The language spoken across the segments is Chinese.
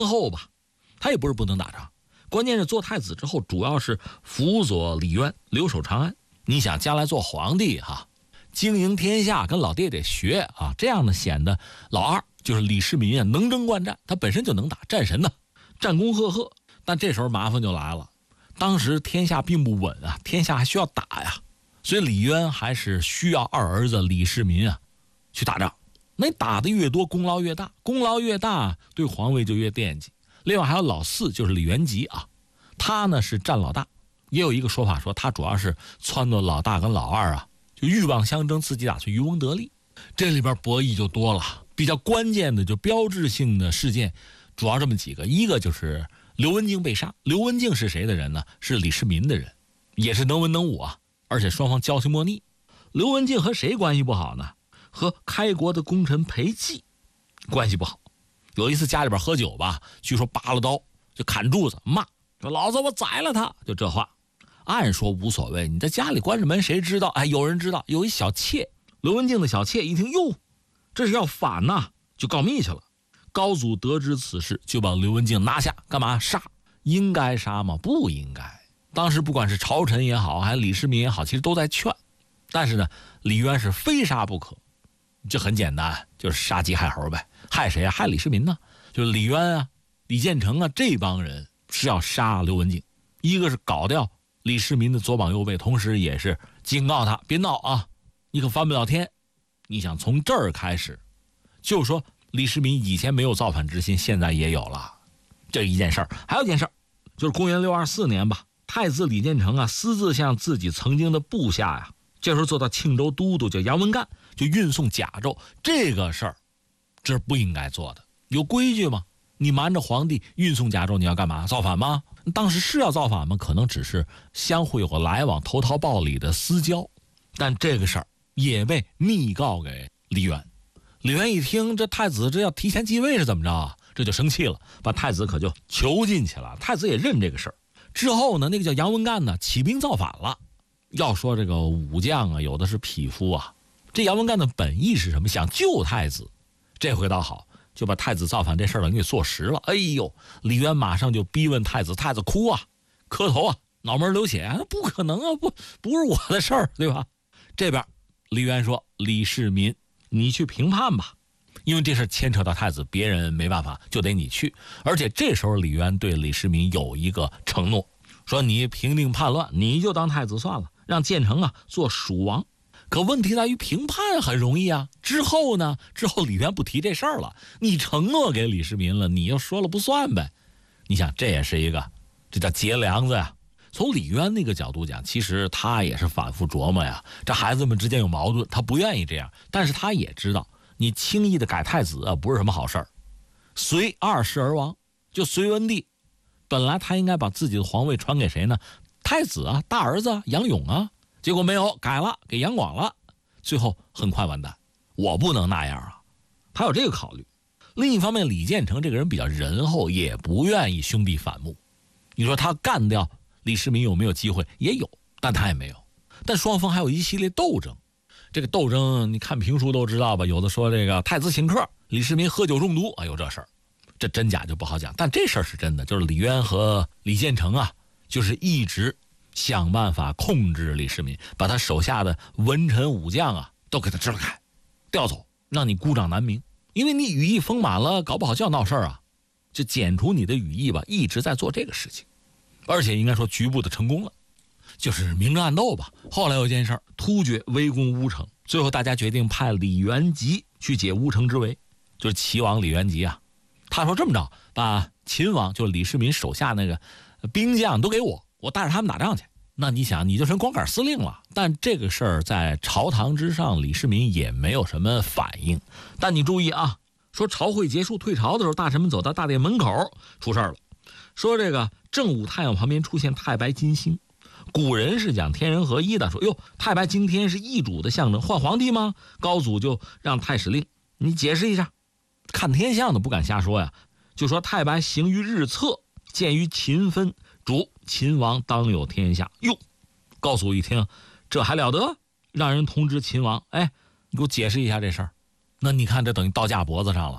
后吧，他也不是不能打仗，关键是做太子之后，主要是辅佐李渊留守长安。你想将来做皇帝经营天下跟老爹得学这样呢显得老二就是李世民能征惯战，他本身就能打，战神呢，战功赫赫。但这时候麻烦就来了，当时天下并不稳天下还需要打呀，所以李渊还是需要二儿子李世民去打仗。那打的越多，功劳越大，功劳越大，对皇位就越惦记。另外还有老四，就是李元吉他呢是战老大，也有一个说法说他主要是撺掇老大跟老二就欲望相争，自己打算渔翁得利。这里边博弈就多了，比较关键的就标志性的事件主要这么几个，一个就是刘文静被杀。刘文静是谁的人呢？是李世民的人，也是能文能武而且双方交情莫逆。刘文静和谁关系不好呢？和开国的功臣裴寂关系不好。有一次家里边喝酒吧，据说拔了刀就砍柱子骂，说老子我宰了他，就这话。按说无所谓，你在家里关着门谁知道？有人知道，有一小妾，刘文静的小妾一听，哟，这是要反就告密去了。高祖得知此事，就把刘文静拿下，干嘛？杀。应该杀吗？不应该。当时不管是朝臣也好，还是李世民也好，其实都在劝。但是呢，李渊是非杀不可。这很简单，就是杀鸡害猴呗。害谁害李世民呢？就是李渊李建成这帮人是要杀刘文静。一个是搞掉李世民的左膀右臂，同时也是警告他别闹你可翻不了天。你想从这儿开始，就说李世民以前没有造反之心，现在也有了。这一件事儿，还有一件事儿，就是公元624年吧，太子李建成私自向自己曾经的部下这时候做到庆州都督叫杨文干，就运送甲胄。这个事儿这是不应该做的，有规矩吗？你瞒着皇帝运送甲胄，你要干嘛？造反吗？当时是要造反吗？可能只是相互有个来往，投桃报李的私交。但这个事儿也被密告给李渊。李渊一听，这太子这要提前继位是怎么着这就生气了，把太子可就囚禁起来。太子也认这个事儿。之后呢，那个叫杨文干起兵造反了。要说这个武将有的是匹夫这杨文干的本意是什么？想救太子。这回倒好，就把太子造反这事儿给坐实了。李渊马上就逼问太子，太子哭磕头脑门流血不可能不是我的事儿，对吧？这边李渊说，李世民你去评判吧，因为这事牵扯到太子，别人没办法，就得你去。而且这时候李渊对李世民有一个承诺，说你平定叛乱，你就当太子算了，让建成做蜀王。可问题在于评判很容易之后呢？之后李渊不提这事儿了，你承诺给李世民了，你又说了不算呗。你想这也是一个，这叫结梁子从李渊那个角度讲，其实他也是反复琢磨这孩子们之间有矛盾，他不愿意这样，但是他也知道你轻易的改太子不是什么好事儿。隋二世而亡，就隋文帝本来他应该把自己的皇位传给谁呢？太子大儿子杨勇结果没有，改了，给杨广了，最后很快完蛋。我不能那样他有这个考虑。另一方面，李建成这个人比较仁厚，也不愿意兄弟反目。你说他干掉李世民有没有机会？也有，但他也没有。但双方还有一系列斗争。这个斗争你看评书都知道吧，有的说这个太子请客，李世民喝酒中毒有这事儿。这真假就不好讲，但这事儿是真的，就是李渊和李建成就是一直想办法控制李世民，把他手下的文臣武将都给他支了开，调走，让你孤掌难鸣。因为你羽翼丰满了，搞不好就要闹事儿就剪除你的羽翼吧，一直在做这个事情。而且应该说局部的成功了，就是明争暗斗吧。后来有一件事，突厥围攻乌城，最后大家决定派李元吉去解乌城之围，就是齐王李元吉他说这么着，把秦王就李世民手下那个兵将都给我带着他们打仗去。那你想，你就成光杆司令了。但这个事儿在朝堂之上，李世民也没有什么反应。但你注意说朝会结束退朝的时候，大臣们走到大殿门口，出事了。说这个正午太阳旁边出现太白金星，古人是讲天人合一的，说太白金天是易主的象征，换皇帝吗？高祖就让太史令你解释一下。看天象的不敢瞎说就说太白行于日侧，见于秦分，主秦王当有天下。高祖一听，这还了得，让人通知秦王，你给我解释一下这事儿。那你看这等于刀架脖子上了。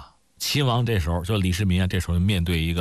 秦王这时候就李世民啊，这时候面对一个